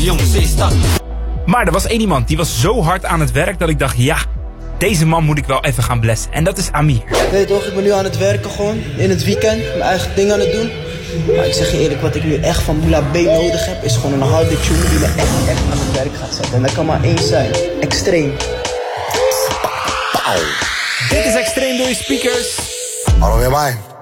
jongens, ze staat. Maar er was één iemand die was zo hard aan het werk dat ik dacht, ja, deze man moet ik wel even gaan blessen. En dat is Amir. Weet je toch, ik ben nu aan het werken gewoon. In het weekend, mijn eigen ding aan het doen. Maar ik zeg je eerlijk, wat ik nu echt van Moula B nodig heb, is gewoon een harde tune die me echt aan het werk gaat zetten. En dat kan maar één zijn. Extreem. Dit is Extreem door je speakers. Out of your mind.